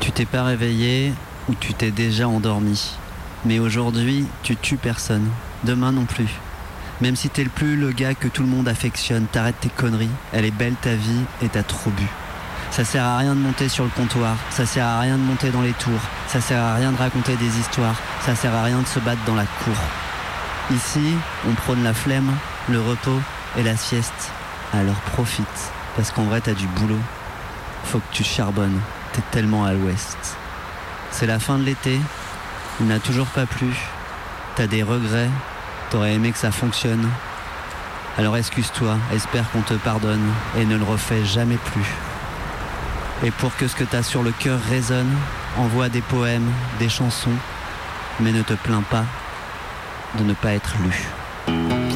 Tu t'es pas réveillé ou tu t'es déjà endormi. Mais aujourd'hui, tu tues personne. Demain non plus. Même si t'es plus le gars que tout le monde affectionne, t'arrêtes tes conneries. Elle est belle ta vie et t'as trop bu. Ça sert à rien de monter sur le comptoir. Ça sert à rien de monter dans les tours. Ça sert à rien de raconter des histoires. Ça sert à rien de se battre dans la cour. Ici, on prône la flemme, le repos et la sieste. Alors profite, parce qu'en vrai t'as du boulot. Faut que tu charbonnes, t'es tellement à l'ouest. C'est la fin de l'été, il n'a toujours pas plu. T'as des regrets, t'aurais aimé que ça fonctionne. Alors excuse-toi, espère qu'on te pardonne et ne le refais jamais plus. Et pour que ce que t'as sur le cœur résonne, envoie des poèmes, des chansons, mais ne te plains pas de ne pas être lu.